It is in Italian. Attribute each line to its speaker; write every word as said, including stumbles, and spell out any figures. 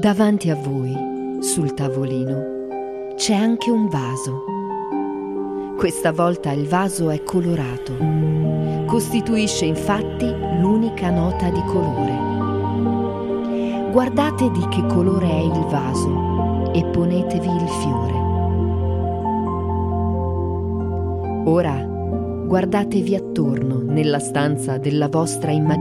Speaker 1: Davanti a voi, sul tavolino, c'è anche un vaso. Questa volta il vaso è colorato. Costituisce infatti l'unica nota di colore. Guardate di che colore è il vaso e ponetevi il fiore. Ora guardatevi attorno nella stanza della vostra immaginazione.